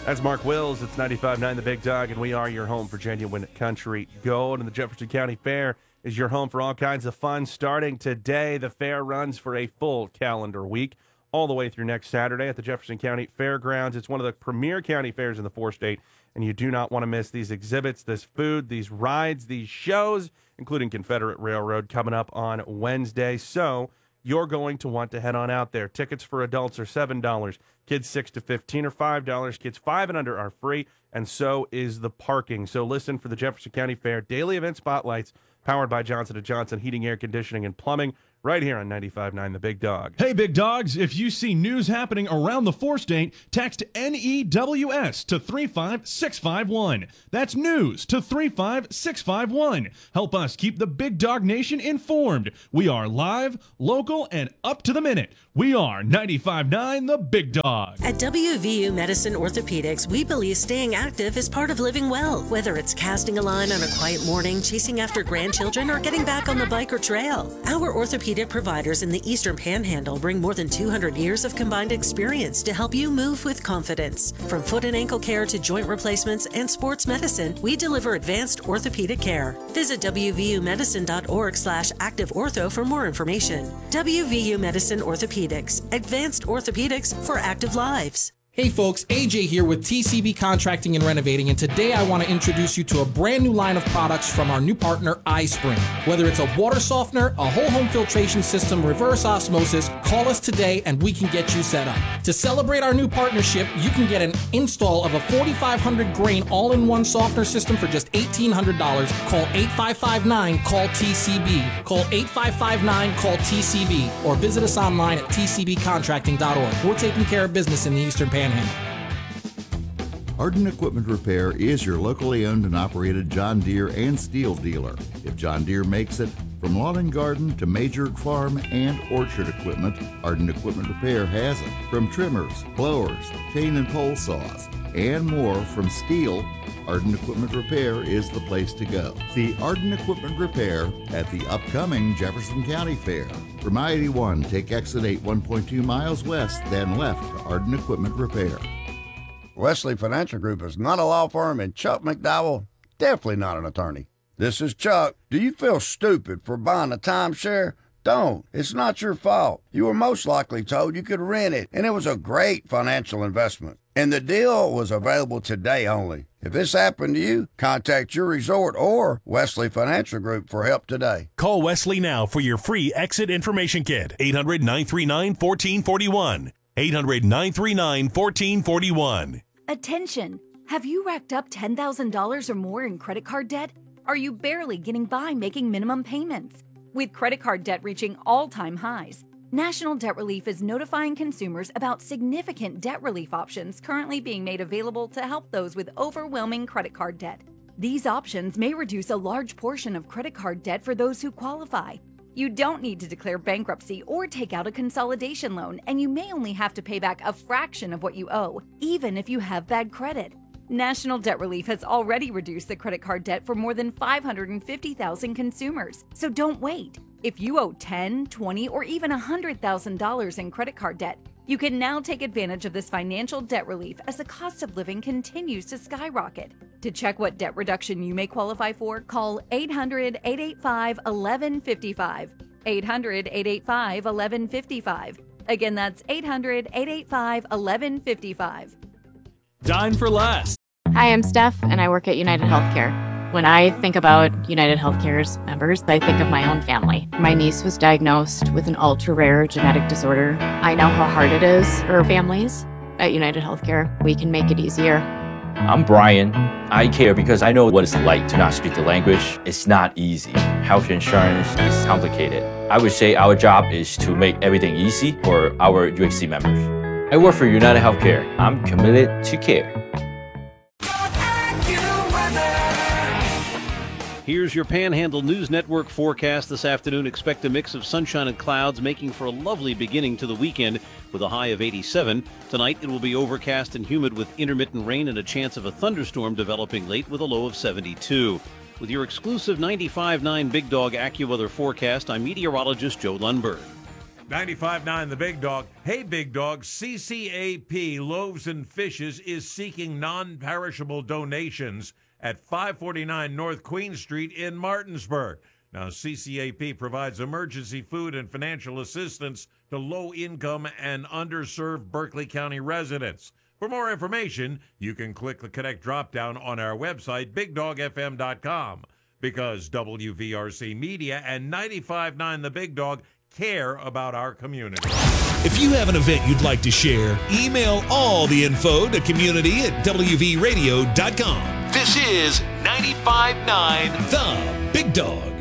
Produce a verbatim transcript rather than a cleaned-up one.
That's Mark Wills. It's ninety-five point nine The Big Dog, and we are your home for genuine country gold. And the Jefferson County Fair is your home for all kinds of fun. Starting today, the fair runs for a full calendar week, all the way through next Saturday at the Jefferson County Fairgrounds. It's one of the premier county fairs in the four-state, and you do not want to miss these exhibits, this food, these rides, these shows, including Confederate Railroad coming up on Wednesday. So you're going to want to head on out there. Tickets for adults are seven dollars. Kids six to fifteen are five dollars. Kids five and under are free, and so is the parking. So listen for the Jefferson County Fair daily event spotlights powered by Johnson and Johnson Heating, Air Conditioning, and Plumbing right here on ninety-five point nine The Big Dog. Hey, Big Dogs, if you see news happening around the four-state, text N E W S to three five six five one. That's news to three five six five one. Help us keep the Big Dog Nation informed. We are live, local, and up to the minute. We are ninety-five point nine The Big Dog. At W V U Medicine Orthopedics, we believe staying active is part of living well. Whether it's casting a line on a quiet morning, chasing after grandchildren, or getting back on the bike or trail, our orthopedic providers in the Eastern Panhandle bring more than two hundred years of combined experience to help you move with confidence. From foot and ankle care to joint replacements and sports medicine, we deliver advanced orthopedic care. Visit W V U medicine dot org slash active ortho for more information. W V U Medicine Orthopedics, advanced orthopedics for active lives. Hey folks, A J here with T C B Contracting and Renovating, and today I want to introduce you to a brand new line of products from our new partner, iSpring. Whether it's a water softener, a whole home filtration system, reverse osmosis, call us today and we can get you set up. To celebrate our new partnership, you can get an install of a forty-five hundred grain all-in-one softener system for just eighteen hundred dollars. Call eight five five nine, call T C B. Call eight five five nine, call T C B, or visit us online at T C B contracting dot org. We're taking care of business in the Eastern Panhandle. Arden Equipment Repair is your locally owned and operated John Deere and Steel dealer. If John Deere makes it, from lawn and garden to major farm and orchard equipment, Arden Equipment Repair has it. From trimmers, blowers, chain and pole saws, and more from Steel, Arden Equipment Repair is the place to go. See Arden Equipment Repair at the upcoming Jefferson County Fair. From I eighty-one, take exit eight one point two miles west, then left to Arden Equipment Repair. Wesley Financial Group is not a law firm, and Chuck McDowell, definitely not an attorney. This is Chuck. Do you feel stupid for buying a timeshare? Don't. It's not your fault. You were most likely told you could rent it, and it was a great financial investment. And the deal was available today only. If this happened to you, contact your resort or Wesley Financial Group for help today. Call Wesley now for your free exit information kit. eight hundred nine three nine one four four one. eight hundred nine three nine one four four one. Attention! Have you racked up ten thousand dollars or more in credit card debt? Are you barely getting by making minimum payments? With credit card debt reaching all-time highs, National Debt Relief is notifying consumers about significant debt relief options currently being made available to help those with overwhelming credit card debt. These options may reduce a large portion of credit card debt for those who qualify. You don't need to declare bankruptcy or take out a consolidation loan, and you may only have to pay back a fraction of what you owe, even if you have bad credit. National Debt Relief has already reduced the credit card debt for more than five hundred fifty thousand consumers, so don't wait. If you owe ten thousand dollars, twenty thousand dollars, or even one hundred thousand dollars in credit card debt, you can now take advantage of this financial debt relief as the cost of living continues to skyrocket. To check what debt reduction you may qualify for, call eight hundred, eight eight five, one one five five. eight hundred, eight eight five, one one five five. Again, that's eight hundred, eight eight five, one one five five. Dine for less. Hi, I'm Steph, and I work at United Healthcare. When I think about United Healthcare's members, I think of my own family. My niece was diagnosed with an ultra-rare genetic disorder. I know how hard it is for families. At United Healthcare, we can make it easier. I'm Brian. I care because I know what it's like to not speak the language. It's not easy. Health insurance is complicated. I would say our job is to make everything easy for our U H C members. I work for United Healthcare. I'm committed to care. Here's your Panhandle News Network forecast this afternoon. Expect a mix of sunshine and clouds, making for a lovely beginning to the weekend with a high of eighty-seven. Tonight it will be overcast and humid with intermittent rain and a chance of a thunderstorm developing late with a low of seventy-two. With your exclusive ninety-five point nine Big Dog AccuWeather forecast, I'm meteorologist Joe Lundberg. ninety-five point nine The Big Dog. Hey, Big Dog, C C A P Loaves and Fishes is seeking non-perishable donations at five forty-nine North Queen Street in Martinsburg. Now, C C A P provides emergency food and financial assistance to low-income and underserved Berkeley County residents. For more information, you can click the Connect drop-down on our website, big dog f m dot com, because W V R C Media and ninety-five point nine The Big Dog care about our community. If you have an event you'd like to share, email all the info to community at w v radio dot com. This is ninety-five point nine The Big Dog.